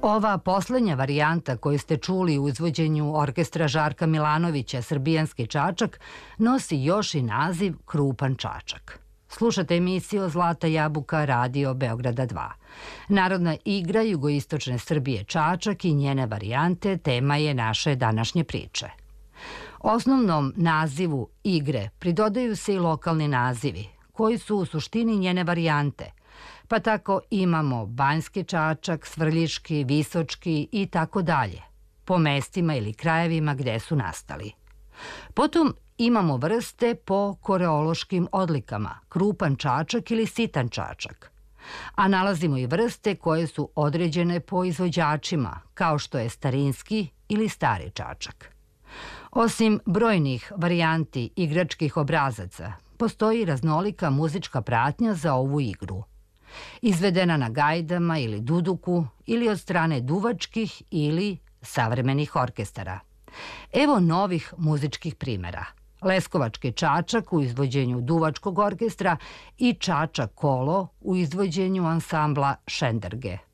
Ova poslednja varijanta koju ste čuli u izvođenju orkestra Žarka Milanovića Srbijanski čačak nosi još i naziv Krupan čačak. Slušate emisiju Zlata jabuka Radio Beograda 2. Narodna igra jugoistočne Srbije čačak i njene varijante tema je naše današnje priče. Osnovnom nazivu igre pridodaju se i lokalni nazivi, koji su u suštini njene varijante, pa tako imamo Banjski čačak, Svrljiški, Visočki i tako dalje, po mestima ili krajevima gde su nastali. Potom imamo vrste po koreološkim odlikama, krupan čačak ili sitan čačak. A nalazimo i vrste koje su određene po izvođačima, kao što je starinski ili stari čačak. Osim brojnih varijanti igračkih obrazaca, postoji raznolika muzička pratnja za ovu igru. Izvedena na gajdama ili duduku ili od strane duvačkih ili savremenih orkestara. Evo novih muzičkih primera. Leskovački čačak u izvođenju duvačkog orkestra i čačak kolo u izvođenju ansambla Šenderge.